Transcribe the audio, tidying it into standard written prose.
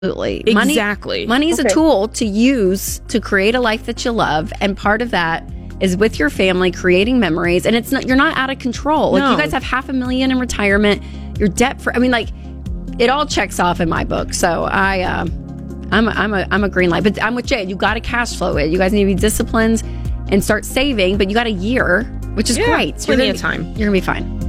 Absolutely. Exactly. Money is a tool to use to create a life that you love. And part of that is with your family, creating memories. And you're not out of control. Like, you guys have $500,000 in retirement. You're debt free. I mean, like, it all checks off in my book. So I'm a green light. But I'm with Jay. You got to cash flow it. You guys need to be disciplined and start saving. But you got a year, which is great. So plenty of time. You're going to be fine.